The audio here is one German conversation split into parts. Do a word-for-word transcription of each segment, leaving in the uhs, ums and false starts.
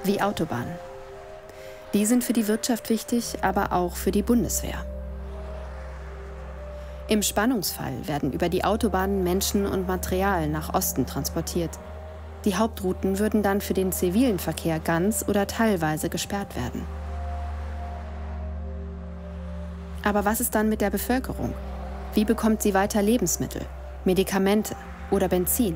wie Autobahnen. Die sind für die Wirtschaft wichtig, aber auch für die Bundeswehr. Im Spannungsfall werden über die Autobahnen Menschen und Material nach Osten transportiert. Die Hauptrouten würden dann für den zivilen Verkehr ganz oder teilweise gesperrt werden. Aber was ist dann mit der Bevölkerung? Wie bekommt sie weiter Lebensmittel, Medikamente oder Benzin?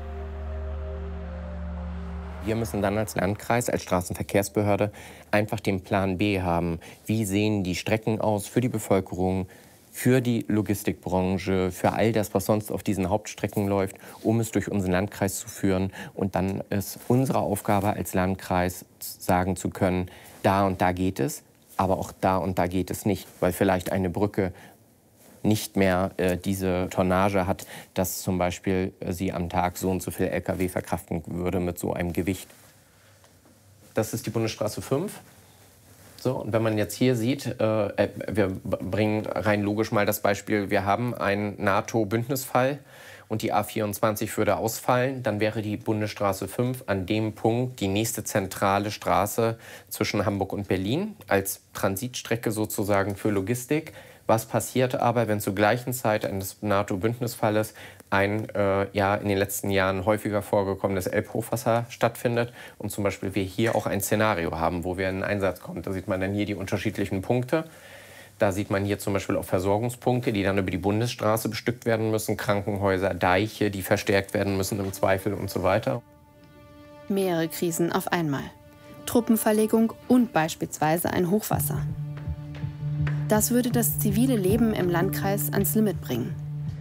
Wir müssen dann als Landkreis, als Straßenverkehrsbehörde einfach den Plan B haben. Wie sehen die Strecken aus für die Bevölkerung, für die Logistikbranche, für all das, was sonst auf diesen Hauptstrecken läuft, um es durch unseren Landkreis zu führen. Und dann ist unsere Aufgabe als Landkreis, sagen zu können, da und da geht es, aber auch da und da geht es nicht, weil vielleicht eine Brücke nicht mehr äh, diese Tonnage hat, dass zum Beispiel äh, sie am Tag so und so viel L K W verkraften würde mit so einem Gewicht. Das ist die Bundesstraße fünf. So, und wenn man jetzt hier sieht, äh, wir bringen rein logisch mal das Beispiel, wir haben einen NATO-Bündnisfall und die A vierundzwanzig würde ausfallen, dann wäre die Bundesstraße fünf an dem Punkt die nächste zentrale Straße zwischen Hamburg und Berlin als Transitstrecke sozusagen für Logistik. Was passiert aber, wenn zur gleichen Zeit eines NATO-Bündnisfalles ein äh, ja, in den letzten Jahren häufiger vorgekommenes Elbhochwasser stattfindet und zum Beispiel wir hier auch ein Szenario haben, wo wir in den Einsatz kommen. Da sieht man dann hier die unterschiedlichen Punkte. Da sieht man hier zum Beispiel auch Versorgungspunkte, die dann über die Bundesstraße bestückt werden müssen, Krankenhäuser, Deiche, die verstärkt werden müssen im Zweifel und so weiter. Mehrere Krisen auf einmal. Truppenverlegung und beispielsweise ein Hochwasser. Das würde das zivile Leben im Landkreis ans Limit bringen.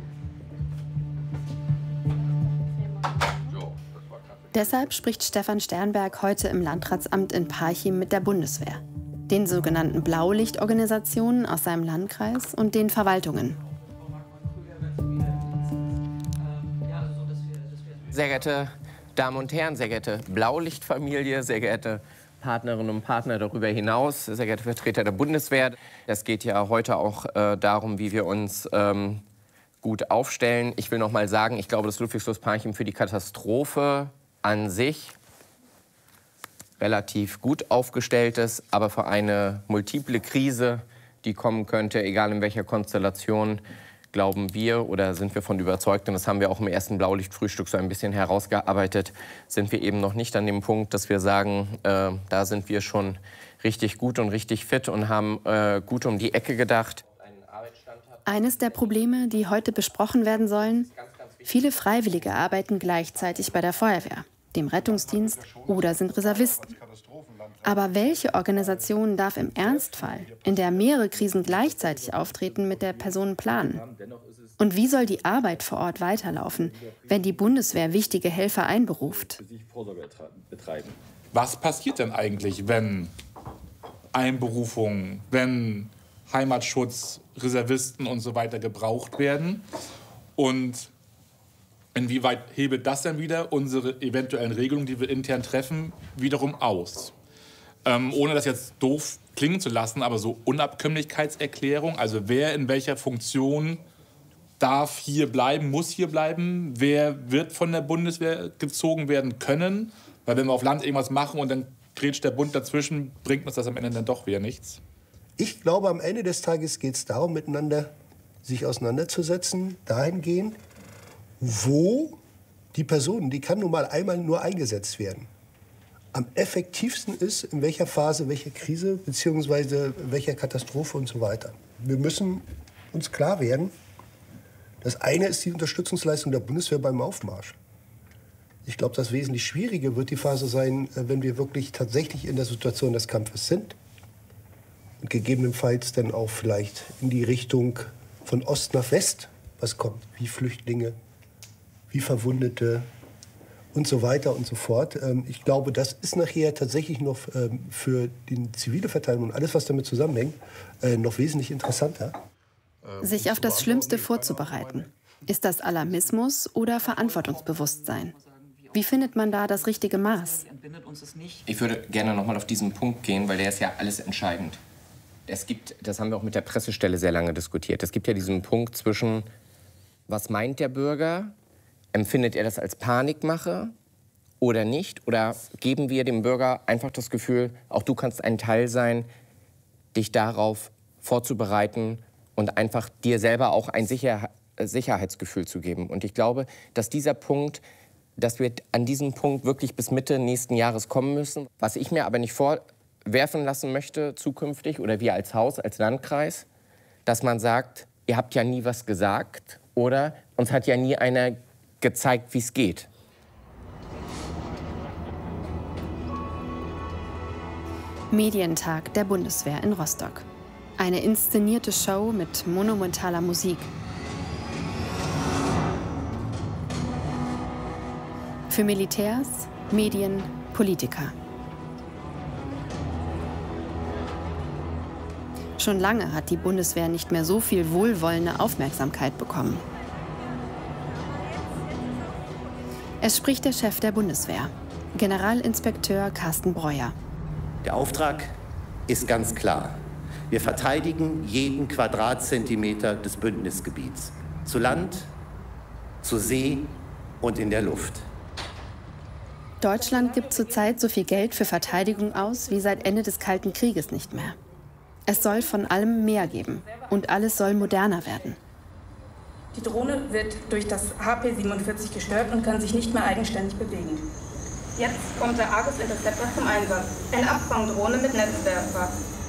Deshalb spricht Stefan Sternberg heute im Landratsamt in Parchim mit der Bundeswehr, den sogenannten Blaulichtorganisationen aus seinem Landkreis und den Verwaltungen. Sehr geehrte Damen und Herren, sehr geehrte Blaulichtfamilie, sehr geehrte Partnerinnen und Partner darüber hinaus, sehr geehrte Vertreter der Bundeswehr. Es geht ja heute auch äh, darum, wie wir uns ähm, gut aufstellen. Ich will noch mal sagen, ich glaube, dass Ludwigslust Parchim für die Katastrophe an sich relativ gut aufgestellt ist, aber für eine multiple Krise, die kommen könnte, egal in welcher Konstellation, glauben wir oder sind wir von überzeugt, und das haben wir auch im ersten Blaulichtfrühstück so ein bisschen herausgearbeitet, sind wir eben noch nicht an dem Punkt, dass wir sagen, äh, da sind wir schon richtig gut und richtig fit und haben äh, gut um die Ecke gedacht. Eines der Probleme, die heute besprochen werden sollen: Viele Freiwillige arbeiten gleichzeitig bei der Feuerwehr, dem Rettungsdienst oder sind Reservisten. Aber welche Organisation darf im Ernstfall, in der mehrere Krisen gleichzeitig auftreten, mit der Person planen? Und wie soll die Arbeit vor Ort weiterlaufen, wenn die Bundeswehr wichtige Helfer einberuft? Was passiert denn eigentlich, wenn Einberufungen, wenn Heimatschutz, Reservisten und so weiter gebraucht werden? Und inwieweit hebelt das dann wieder unsere eventuellen Regelungen, die wir intern treffen, wiederum aus? Ähm, ohne das jetzt doof klingen zu lassen, aber so Unabkömmlichkeitserklärung, also wer in welcher Funktion darf hier bleiben, muss hier bleiben, wer wird von der Bundeswehr gezogen werden können, weil wenn wir auf Land irgendwas machen und dann grätscht der Bund dazwischen, bringt uns das am Ende dann doch wieder nichts. Ich glaube, am Ende des Tages geht es darum, miteinander sich auseinanderzusetzen, dahingehend, wo die Person, die kann nun mal einmal nur eingesetzt werden, am effektivsten ist, in welcher Phase, welcher Krise, beziehungsweise welcher Katastrophe und so weiter. Wir müssen uns klar werden, das eine ist die Unterstützungsleistung der Bundeswehr beim Aufmarsch. Ich glaube, das wesentlich Schwierige wird die Phase sein, wenn wir wirklich tatsächlich in der Situation des Kampfes sind und gegebenenfalls dann auch vielleicht in die Richtung von Ost nach West was kommt, wie Flüchtlinge, wie Verwundete und so weiter und so fort. Ich glaube, das ist nachher tatsächlich noch für die zivile Verteidigung und alles, was damit zusammenhängt, noch wesentlich interessanter. Sich auf das Schlimmste vorzubereiten. Ist das Alarmismus oder Verantwortungsbewusstsein? Wie findet man da das richtige Maß? Ich würde gerne noch mal auf diesen Punkt gehen, weil der ist ja alles entscheidend. Es gibt, das haben wir auch mit der Pressestelle sehr lange diskutiert, es gibt ja diesen Punkt zwischen, was meint der Bürger? Empfindet er das als Panikmache oder nicht? Oder geben wir dem Bürger einfach das Gefühl, auch du kannst ein Teil sein, dich darauf vorzubereiten und einfach dir selber auch ein Sicher- Sicherheitsgefühl zu geben? Und ich glaube, dass dieser Punkt, dass wir an diesem Punkt wirklich bis Mitte nächsten Jahres kommen müssen. Was ich mir aber nicht vorwerfen lassen möchte zukünftig oder wir als Haus, als Landkreis, dass man sagt, ihr habt ja nie was gesagt oder uns hat ja nie einer gezeigt, wie es geht. Medientag der Bundeswehr in Rostock. Eine inszenierte Show mit monumentaler Musik. Für Militärs, Medien, Politiker. Schon lange hat die Bundeswehr nicht mehr so viel wohlwollende Aufmerksamkeit bekommen. Es spricht der Chef der Bundeswehr, Generalinspekteur Carsten Breuer. Der Auftrag ist ganz klar. Wir verteidigen jeden Quadratzentimeter des Bündnisgebiets. Zu Land, zu See und in der Luft. Deutschland gibt zurzeit so viel Geld für Verteidigung aus wie seit Ende des Kalten Krieges nicht mehr. Es soll von allem mehr geben und alles soll moderner werden. Die Drohne wird durch das H P siebenundvierzig gestört und kann sich nicht mehr eigenständig bewegen. Jetzt kommt der Argus Interceptor zum Einsatz. Eine Abfangdrohne mit Netzwerfer.